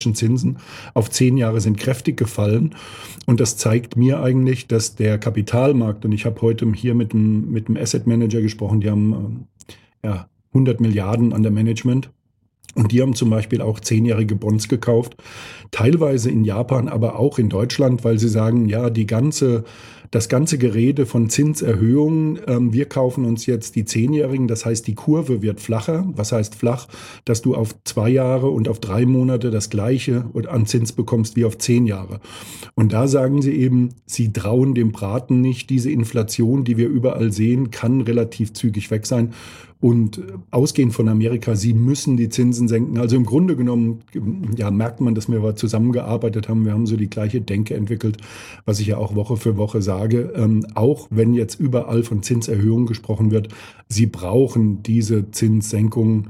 Zinsen auf 10 Jahre sind kräftig gefallen. Und das zeigt mir eigentlich, dass der Kapitalmarkt, und ich habe heute hier mit dem Asset Manager gesprochen, die haben 100 Milliarden under Management. Und die haben zum Beispiel auch 10-jährige Bonds gekauft, teilweise in Japan, aber auch in Deutschland, weil sie sagen, ja, das ganze Gerede von Zinserhöhungen, wir kaufen uns jetzt die 10-jährigen, das heißt, die Kurve wird flacher. Was heißt flach? Dass du auf 2 Jahre und auf 3 Monate das Gleiche an Zins bekommst wie auf 10 Jahre. Und da sagen sie eben, sie trauen dem Braten nicht. Diese Inflation, die wir überall sehen, kann relativ zügig weg sein. Und ausgehend von Amerika, sie müssen die Zinsen senken. Also im Grunde genommen merkt man, dass wir zusammengearbeitet haben. Wir haben so die gleiche Denke entwickelt, was ich ja auch Woche für Woche sage. Auch wenn jetzt überall von Zinserhöhungen gesprochen wird, sie brauchen diese Zinssenkungen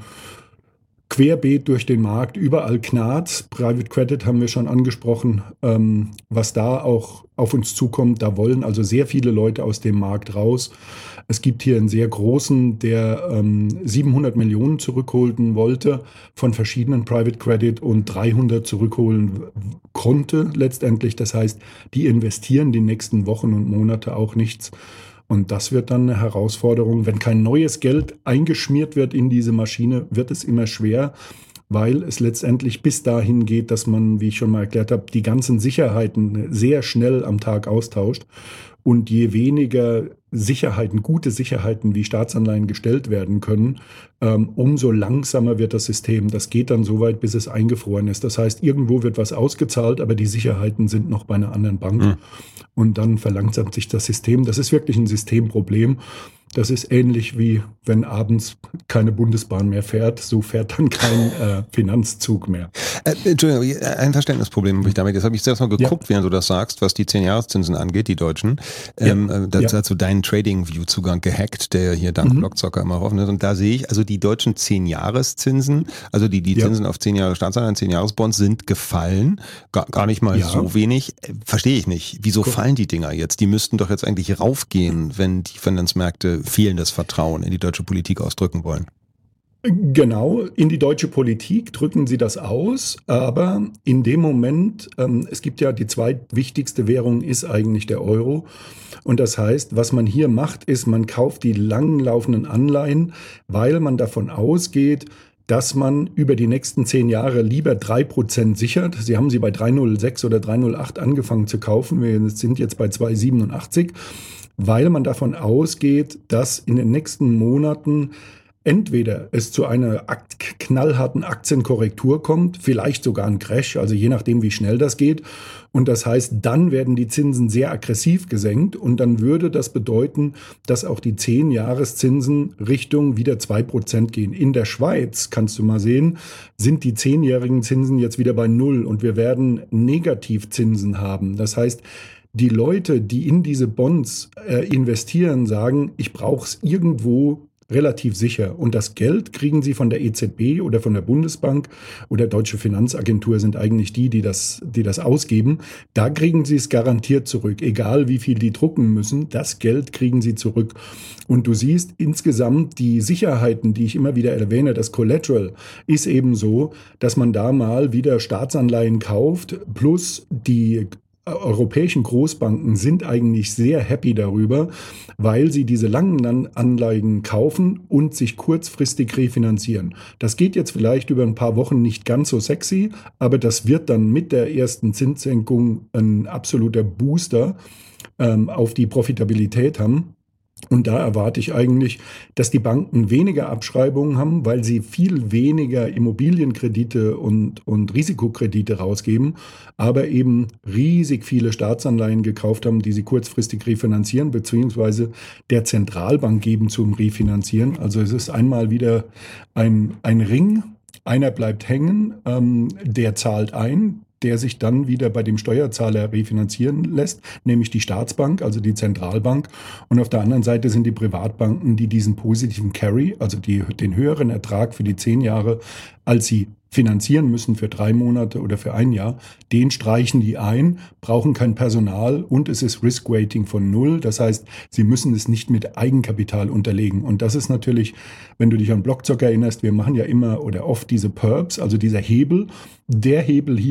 querbeet durch den Markt. Überall knarrt's. Private Credit haben wir schon angesprochen. Was da auch auf uns zukommt, da wollen also sehr viele Leute aus dem Markt raus. Es gibt hier einen sehr großen, der 700 Millionen zurückholen wollte von verschiedenen Private Credit und 300 zurückholen konnte letztendlich. Das heißt, die investieren die nächsten Wochen und Monate auch nichts. Und das wird dann eine Herausforderung. Wenn kein neues Geld eingeschmiert wird in diese Maschine, wird es immer schwer, weil es letztendlich bis dahin geht, dass man, wie ich schon mal erklärt habe, die ganzen Sicherheiten sehr schnell am Tag austauscht. Und je weniger Sicherheiten, gute Sicherheiten wie Staatsanleihen gestellt werden können, umso langsamer wird das System. Das geht dann so weit, bis es eingefroren ist. Das heißt, irgendwo wird was ausgezahlt, aber die Sicherheiten sind noch bei einer anderen Bank. Mhm. Und dann verlangsamt sich das System. Das ist wirklich ein Systemproblem. Das ist ähnlich wie wenn abends keine Bundesbahn mehr fährt, so fährt dann kein Finanzzug mehr. Entschuldigung, ein Verständnisproblem habe ich damit. Jetzt habe ich selbst mal geguckt, während du das sagst, was die 10-Jahreszinsen angeht, die deutschen. Dazu hast du deinen TradingView-Zugang gehackt, der hier dank Blockzocker immer offen ist. Und da sehe ich, also die deutschen 10-Jahreszinsen, also die Zinsen auf 10 Jahre Staatsanleihen, 10-Jahres-Bonds sind gefallen. Gar nicht mal so wenig. Verstehe ich nicht. Wieso fallen die Dinger jetzt? Die müssten doch jetzt eigentlich raufgehen, wenn die Finanzmärkte fehlendes Vertrauen in die deutsche Politik ausdrücken wollen. Genau, in die deutsche Politik drücken sie das aus, aber in dem Moment, es gibt ja die zweitwichtigste Währung ist eigentlich der Euro. Und das heißt, was man hier macht, ist, man kauft die langlaufenden Anleihen, weil man davon ausgeht, dass man über die nächsten 10 Jahre lieber 3% sichert. Sie haben sie bei 3,06 oder 3,08 angefangen zu kaufen. Wir sind jetzt bei 2,87. Weil man davon ausgeht, dass in den nächsten Monaten entweder es zu einer knallharten Aktienkorrektur kommt, vielleicht sogar ein Crash, also je nachdem, wie schnell das geht. Und das heißt, dann werden die Zinsen sehr aggressiv gesenkt und dann würde das bedeuten, dass auch die 10-Jahreszinsen Richtung wieder 2% gehen. In der Schweiz, kannst du mal sehen, sind die 10-jährigen Zinsen jetzt wieder bei 0 und wir werden Negativzinsen haben. Das heißt, die Leute, die in diese Bonds investieren, sagen, ich brauche es irgendwo relativ sicher. Und das Geld kriegen sie von der EZB oder von der Bundesbank oder Deutsche Finanzagentur sind eigentlich die das ausgeben. Da kriegen sie es garantiert zurück. Egal wie viel die drucken müssen, das Geld kriegen sie zurück. Und du siehst insgesamt die Sicherheiten, die ich immer wieder erwähne, das Collateral ist eben so, dass man da mal wieder Staatsanleihen kauft, plus die europäischen Großbanken sind eigentlich sehr happy darüber, weil sie diese langen Anleihen kaufen und sich kurzfristig refinanzieren. Das geht jetzt vielleicht über ein paar Wochen nicht ganz so sexy, aber das wird dann mit der ersten Zinssenkung ein absoluter Booster auf die Profitabilität haben. Und da erwarte ich eigentlich, dass die Banken weniger Abschreibungen haben, weil sie viel weniger Immobilienkredite und Risikokredite rausgeben, aber eben riesig viele Staatsanleihen gekauft haben, die sie kurzfristig refinanzieren, beziehungsweise der Zentralbank geben zum Refinanzieren. Also es ist einmal wieder ein Ring, einer bleibt hängen, der zahlt ein. der sich dann wieder bei dem Steuerzahler refinanzieren lässt, nämlich die Staatsbank, also die Zentralbank. Und auf der anderen Seite sind die Privatbanken, die diesen positiven Carry, also den höheren Ertrag für die 10 Jahre, als sie finanzieren müssen für 3 Monate oder für 1 Jahr, den streichen die ein, brauchen kein Personal und es ist Risk-Weighting von 0. Das heißt, sie müssen es nicht mit Eigenkapital unterlegen. Und das ist natürlich, wenn du dich an Blockzocker erinnerst, wir machen ja immer oder oft diese Perps, also dieser Hebel. Der Hebel hier